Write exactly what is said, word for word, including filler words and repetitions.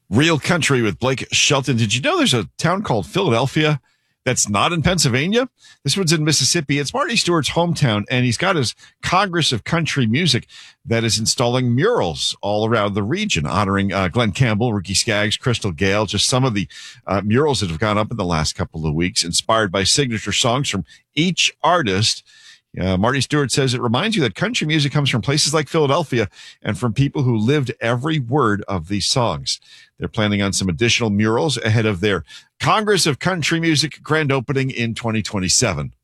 Real Country with Blake Shelton. Did you know there's a town called Philadelphia that's not in Pennsylvania? This one's in Mississippi. It's Marty Stewart's hometown, and he's got his Congress of Country Music that is installing murals all around the region, honoring uh, Glenn Campbell, Ricky Skaggs, Crystal Gale, just some of the uh, murals that have gone up in the last couple of weeks, inspired by signature songs from each artist. Uh, Marty Stewart says it reminds you that country music comes from places like Philadelphia and from people who lived every word of these songs. They're planning on some additional murals ahead of their Congress of Country Music grand opening in twenty twenty-seven.